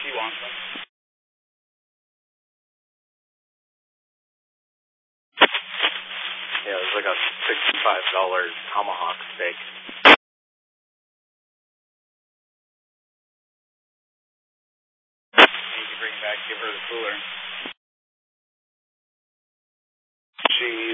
She wants them. Yeah, there's like a $65 tomahawk steak. Need to bring back, give her the cooler. She